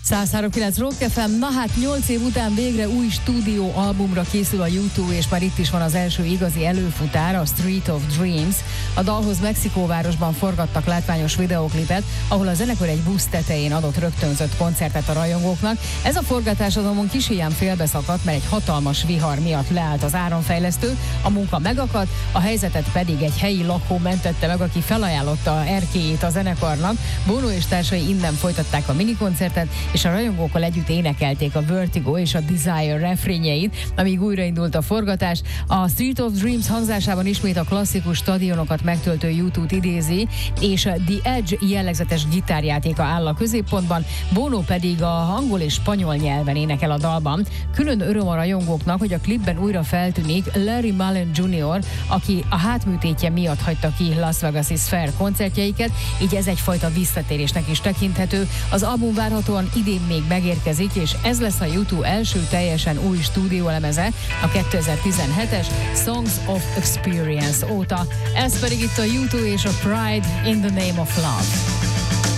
103.9 Rock FM, na hát 8 év után végre új stúdió albumra készül a U2, és már itt is van az első igazi előfutár, a Street of Dreams. A dalhoz Mexikóvárosban forgattak látványos videóklipet, ahol a zenekar egy busz tetején adott rögtönzött koncertet a rajongóknak. Ez a forgatás azonban kis-híján félbeszakadt, mert egy hatalmas vihar miatt leállt az áramfejlesztő, a munka megakadt, a helyzetet pedig egy helyi lakó mentette meg, aki felajánlotta erkélyét a zenekarnak. Bono és társai innen folytatták a minikoncertet, és a rajongókkal együtt énekelték a Vertigo és a Desire refrényeit, amíg újraindult a forgatás. A Street of Dreams hangzásában ismét a klasszikus stadionokat megtöltő U2-t idézi, és The Edge jellegzetes gitárjátéka áll a középpontban, Bono pedig a angol és spanyol nyelven énekel a dalban. Külön öröm a rajongóknak, hogy a klipben újra feltűnik Larry Mullen Jr., aki a hátműtétje miatt hagyta ki Las Vegas-i Sphere koncertjeiket, így ez egyfajta visszatérésnek is tekinthető. Az album várhatóan idén még megérkezik, és ez lesz a U2 első teljesen új stúdiólemeze a 2017-es Songs of Experience óta. Ez pedig itt a U2 és a Pride in the Name of Love.